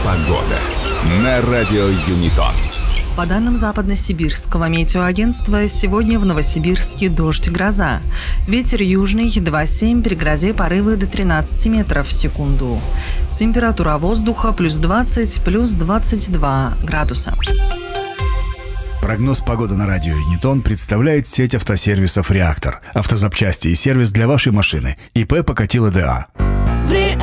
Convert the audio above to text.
Погода на радио Юнитон. По данным Западно-Сибирского метеоагентства, сегодня в Новосибирске дождь и гроза. Ветер южный 2,7, при грозе порывы до 13 метров в секунду. Температура воздуха плюс 20, плюс 22 градуса. Прогноз погоды на радио Юнитон представляет сеть автосервисов «Реактор». Автозапчасти и сервис для вашей машины. ИП Покатило ДА.